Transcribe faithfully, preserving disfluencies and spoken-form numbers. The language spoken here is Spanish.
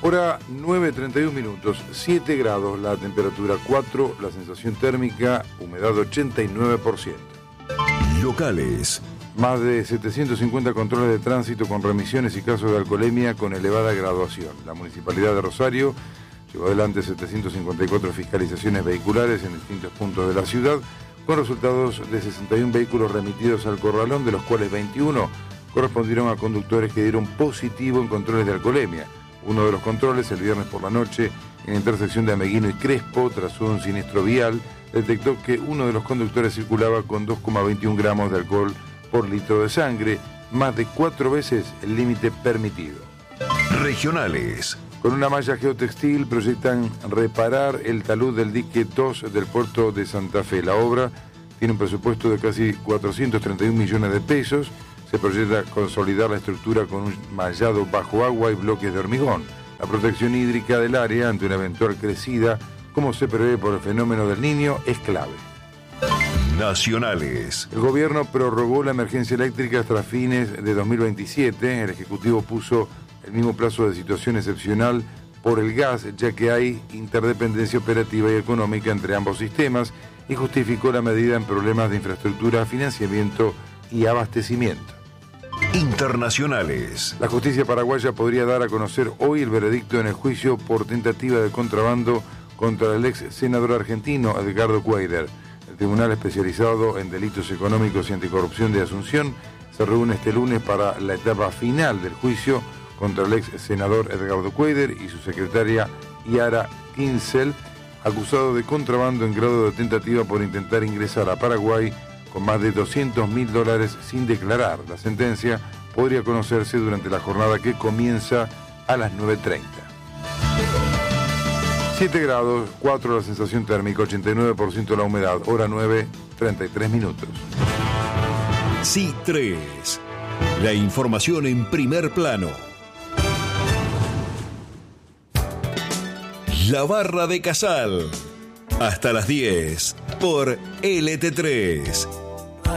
Hora nueve treinta y uno minutos, siete grados la temperatura, cuatro la sensación térmica, humedad ochenta y nueve por ciento. Locales. Más de setecientos cincuenta controles de tránsito con remisiones y casos de alcoholemia con elevada graduación. La Municipalidad de Rosario llevó adelante setecientas cincuenta y cuatro fiscalizaciones vehiculares en distintos puntos de la ciudad, con resultados de sesenta y uno vehículos remitidos al corralón, de los cuales veintiuno correspondieron a conductores que dieron positivo en controles de alcoholemia. Uno de los controles, el viernes por la noche, en la intersección de Ameguino y Crespo, tras un siniestro vial, detectó que uno de los conductores circulaba con dos coma veintiuno gramos de alcohol por litro de sangre, más de cuatro veces el límite permitido. Regionales. Con una malla geotextil proyectan reparar el talud del dique dos del puerto de Santa Fe. La obra tiene un presupuesto de casi cuatrocientos treinta y uno millones de pesos. Se proyecta consolidar la estructura con un mallado bajo agua y bloques de hormigón. La protección hídrica del área ante una eventual crecida, como se prevé por el fenómeno del Niño, es clave. Nacionales. El gobierno prorrogó la emergencia eléctrica hasta fines de dos mil veintisiete. El Ejecutivo puso el mismo plazo de situación excepcional por el gas, ya que hay interdependencia operativa y económica entre ambos sistemas, y justificó la medida en problemas de infraestructura, financiamiento y abastecimiento. Internacionales. La justicia paraguaya podría dar a conocer hoy el veredicto en el juicio por tentativa de contrabando contra el ex senador argentino Edgardo Cuéllar. El Tribunal Especializado en Delitos Económicos y Anticorrupción de Asunción se reúne este lunes para la etapa final del juicio contra el ex senador Edgardo Cuéllar y su secretaria Yara Kinsel, acusado de contrabando en grado de tentativa por intentar ingresar a Paraguay con más de doscientos mil dólares sin declarar. La sentencia podría conocerse durante la jornada que comienza a las nueve treinta. siete grados, cuatro la sensación térmica, ochenta y nueve por ciento la humedad, hora nueve, treinta y tres minutos. C I tres. La información en primer plano. La Barra de Casal. Hasta las diez por L T tres.